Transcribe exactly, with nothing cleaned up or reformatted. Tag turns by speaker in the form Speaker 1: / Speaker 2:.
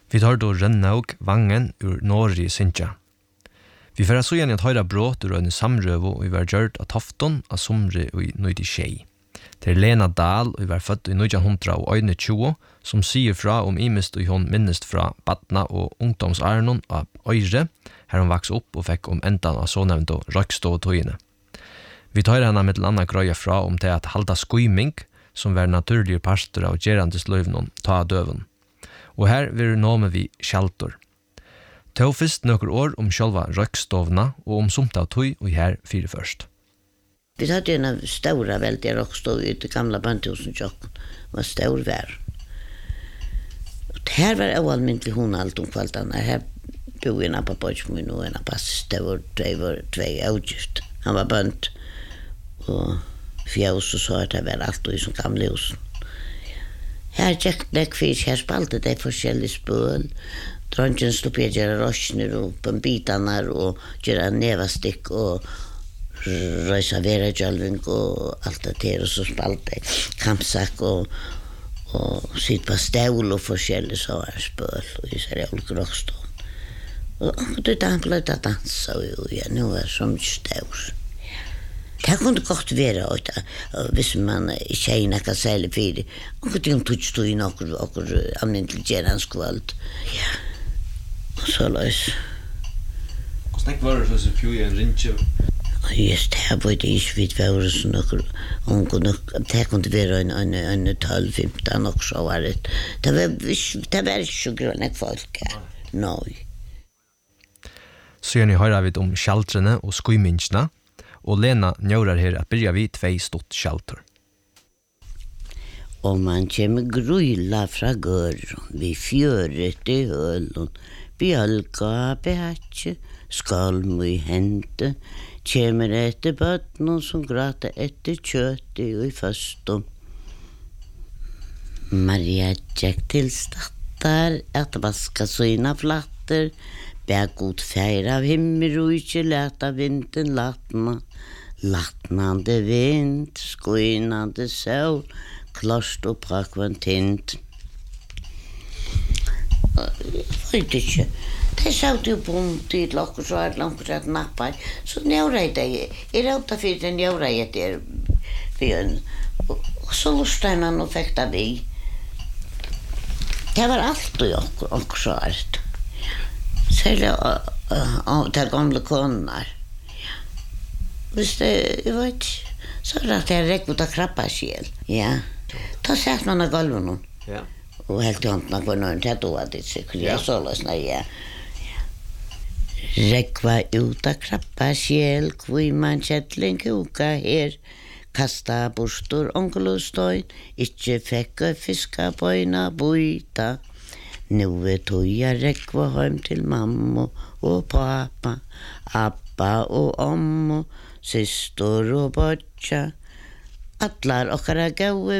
Speaker 1: Vi tar då Rennaug Vangen ur Norri Sintja. Vi får så igjen at høyre bråt ur en samrøvo og vi var gjørt av Tofton av Somri og i Nøyde Tjei. Det er Lena Dahl og vi var født i nitton tjugo som sier fra om imist og hun minnest fra Batna og ungdomsarnon av Øyre, her hun vaks opp og fikk om endan av så nevnt og røkståtøyene. Vi tar henne med til annan grøya fra om til at halda skuiming, som var naturlige parster av gerandes løyvnån, ta av døven. Og her vil nå med vi kjeltor. Ta fyrst nøkker år om sjølva røkstovna og om sumt av tøy og her fire først.
Speaker 2: Vi hadde en stora väldiga rökstov i det gamla bandhusen tjocken. Det var stor vär. Och här var oalmyntlig hon allt om kvaltarna. Här bor en på Bojsmun och en på stor två två avgift. Han var bönt. Och fjärs och sa att det var allt i som gamla husen. Här tjeckt näckfisk, här spalte det forskjellig spöl. Dronjen stod på att göra rösner och bombitarna och göra nevastick och rösa vera jölving och allt det där och så spalte kampsack och och sitt på ställ och forskjellig så här spöl och i så olika rockstånd. Och det där blev att dansa och ja, nu är som stävs. Det kunde gott vara att hvis man tjejerna kan sälja för det. Och det tog stå i något och använda skvalt. Ja. Och så lös.
Speaker 1: Och snack var det så pju en rinche.
Speaker 2: Just det var det inte vid var så något och det kunde vara en en en tolv femton också var det. Det var det var så gröna folk. Nej.
Speaker 1: Så ni hör vi om sheltrene och skuiminchna. Og Lena njører her at byrja vi tvei stort shelter.
Speaker 2: Og man kommer grøyla fra gøren, vi fjøret i hølen, bjølka behetje, skalm i hente, kommer etter bøtten som grata etter kjøttet og i førstom. Maria tjekk til stattar, at vaska sina flatter, bæg god feir av himmel og ikke leta vinden latna. Latnande vind, skuinande sol, klost og prakvantint. Jeg vet ikke. Det satt jo på en tid lokk, så er det langt at nappar. Så njøra jeg det. Jeg rådde for den njøra jeg der byen. Og så lustet jeg man og fikk det vi. Det var alt og okkur så er det. Særlig av de gamle koner. Hvis det, jeg vet, så er det at jeg rekk ut av krabbasjel. Ja. Da sett man av gulven. Ja. Og helt i hånden av noen til at du hadde sikkert. Ja, så løsne, ja. Rekva ut av krabbasjel, hvor man kjettling uka her. Kasta bostor onkelostøyn, ikke fekk fiska bøyna bøyta. Nu är toja rekva hem till mamma och pappa, abba och omma, syster och botja. Atlar och kara gaue